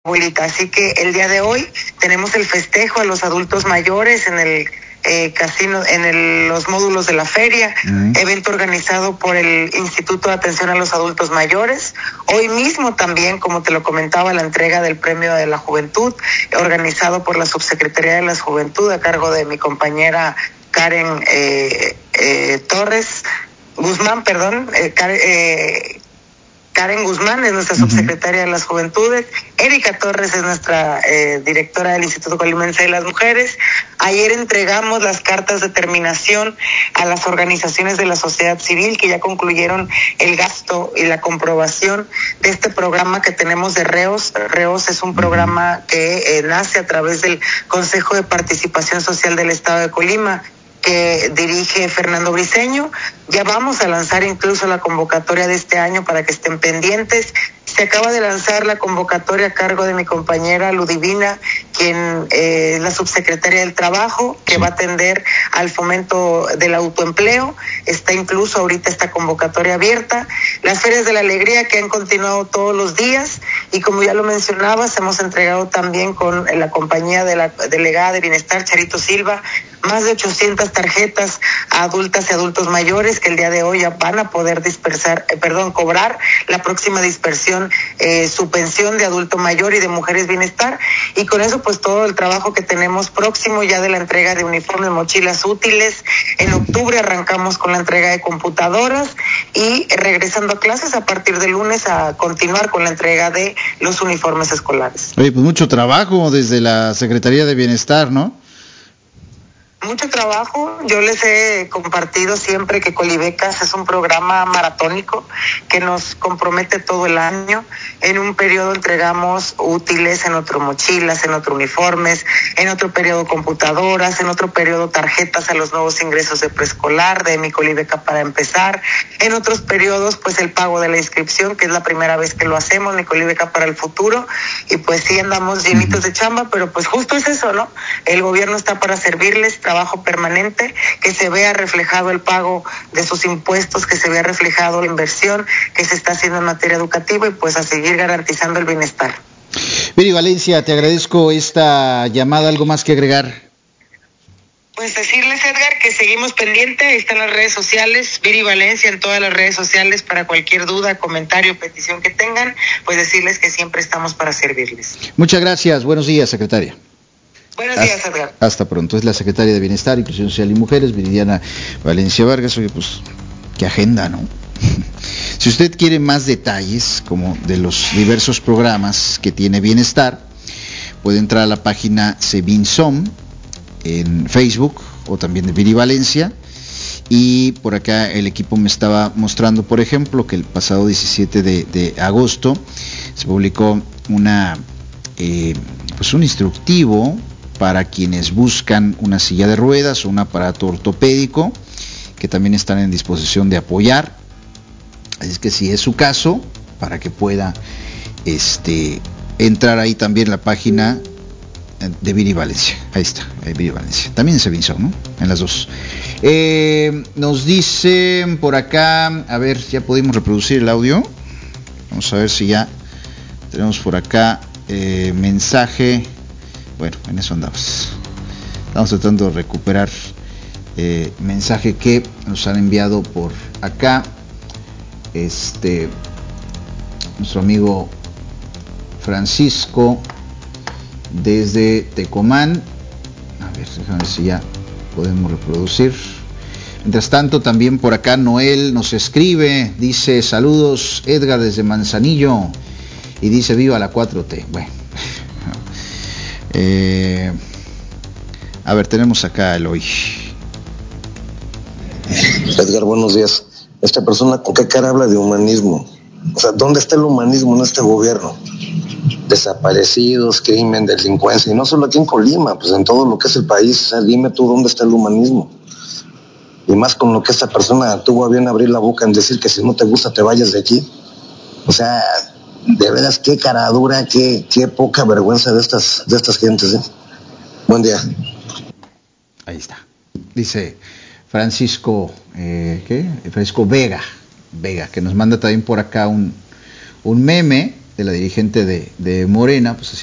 abuelita. Así que el día de hoy tenemos el festejo a los adultos mayores en el casino, en los módulos de la feria, evento organizado por el Instituto de Atención a los Adultos Mayores. Hoy mismo también, como te lo comentaba, la entrega del Premio de la Juventud, organizado por la Subsecretaría de la Juventud, a cargo de mi compañera Karen Karen Guzmán es nuestra subsecretaria de las Juventudes. Erika Torres es nuestra directora del Instituto Colimense de las Mujeres. Ayer entregamos las cartas de terminación a las organizaciones de la sociedad civil que ya concluyeron el gasto y la comprobación de este programa que tenemos de REOS. REOS es un programa que nace a través del Consejo de Participación Social del Estado de Colima, que dirige Fernando Briceño. Ya vamos a lanzar incluso la convocatoria de este año para que estén pendientes. Se acaba de lanzar la convocatoria a cargo de mi compañera Ludivina, quien es la subsecretaria del Trabajo, que va a atender al fomento del autoempleo. Está incluso ahorita esta convocatoria abierta. Las ferias de la alegría que han continuado todos los días, y como ya lo mencionabas, hemos entregado también con la compañía de la delegada de Bienestar, Charito Silva, más de 800 tarjetas a adultas y adultos mayores que el día de hoy ya van a poder cobrar la próxima dispersión su pensión de adulto mayor y de mujeres bienestar. Y con eso pues todo el trabajo que tenemos próximo ya de la entrega de uniformes, mochilas útiles. En octubre arrancamos con la entrega de computadoras y regresando a clases a partir del lunes a continuar con la entrega de los uniformes escolares. Oye, pues mucho trabajo desde la Secretaría de Bienestar, ¿no? Mucho trabajo. Yo les he compartido siempre que Colibecas es un programa maratónico que nos compromete todo el año. En un periodo entregamos útiles, en otro mochilas, en otro uniformes, en otro periodo computadoras, en otro periodo tarjetas a los nuevos ingresos de preescolar, de Mi Colibeca para empezar. En otros periodos, pues el pago de la inscripción, que es la primera vez que lo hacemos, Mi Colibeca para el futuro. Y pues sí andamos llenitos de chamba, pero pues justo es eso, ¿no? El gobierno está para servirles, trabajo permanente, que se vea reflejado el pago de sus impuestos, que se vea reflejado la inversión que se está haciendo en materia educativa y pues a seguir garantizando el bienestar. Viri Valencia, te agradezco esta llamada. ¿Algo más que agregar? Pues decirles, Edgar, que seguimos pendiente. Están las redes sociales, Viri Valencia en todas las redes sociales para cualquier duda, comentario, petición que tengan, pues decirles que siempre estamos para servirles. Muchas gracias. Buenos días, secretaria. Buenos días, Edgar. Hasta pronto. Es la secretaria de Bienestar, Inclusión Social y Mujeres, Viridiana Valencia Vargas. Oye, pues, qué agenda, ¿no? Si usted quiere más detalles, como de los diversos programas que tiene Bienestar, puede entrar a la página Sebinsom en Facebook o también de Viri Valencia. Y por acá el equipo me estaba mostrando, por ejemplo, que el pasado 17 de agosto se publicó pues un instructivo para quienes buscan una silla de ruedas o un aparato ortopédico, que también están en disposición de apoyar. Así es que si es su caso, para que pueda entrar ahí también en la página de Viri Valencia. Ahí está, Viri Valencia. También en Sebinson, ¿no? En las dos. Nos dicen por acá, a ver, ya pudimos reproducir el audio. Vamos a ver si ya tenemos por acá mensaje. Bueno, en eso andamos. Estamos tratando de recuperar mensaje que nos han enviado por acá. Nuestro amigo Francisco desde Tecomán. A ver, déjame ver si ya podemos reproducir. Mientras tanto, también por acá Noel nos escribe, dice: saludos Edgar desde Manzanillo, y dice viva la 4T. Bueno, a ver, tenemos acá a Eloy. Edgar, buenos días. Esta persona, ¿con qué cara habla de humanismo? O sea, ¿dónde está el humanismo en este gobierno? Desaparecidos, crimen, delincuencia, y no solo aquí en Colima, pues en todo lo que es el país. O sea, dime tú dónde está el humanismo. Y más con lo que esta persona tuvo a bien abrir la boca en decir que si no te gusta te vayas de aquí. O sea, de veras qué cara dura, qué poca vergüenza de estas gentes, ¿eh? Buen día. Ahí está. Dice Francisco, Francisco Vega, que nos manda también por acá un meme la dirigente de Morena, pues